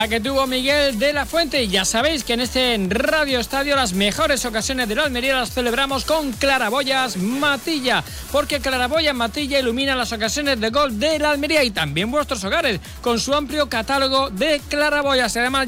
Que tuvo Miguel de la Fuente. Y ya sabéis que en este Radio Estadio las mejores ocasiones de la Almería las celebramos con Claraboyas Matilla, porque Claraboyas Matilla ilumina las ocasiones de gol de la Almería y también vuestros hogares con su amplio catálogo de claraboyas. Además